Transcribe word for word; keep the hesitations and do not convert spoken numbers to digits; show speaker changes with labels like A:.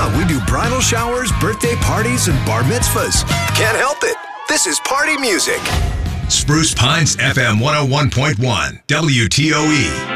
A: Yeah, we do bridal showers, birthday parties, and bar mitzvahs. Can't help it. This is party music.
B: Spruce Pines F M one oh one point one, W T O E.